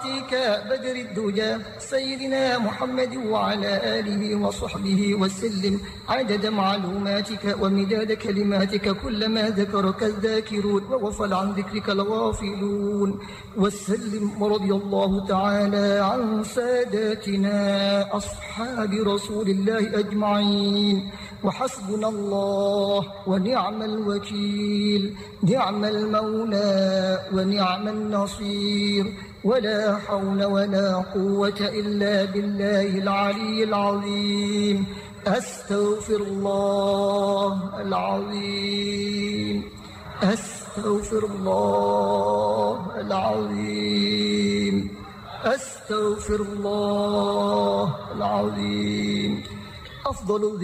بدر الدجى سيدنا محمد وعلى آله وصحبه وسلم عدد معلوماتك ومداد كلماتك كلما ذكرك الذاكرون وغفل عن ذكرك الغافلون. وسلم ورضي الله تعالى عن ساداتنا أصحاب رسول الله أجمعين. وحسبنا الله ونعم الوكيل، نعم المولى ونعم النصير، ولا حول ولا قوة إلا بالله العلي العظيم. أستغفر الله العظيم، أستغفر الله العظيم، أستغفر الله العظيم. أفضل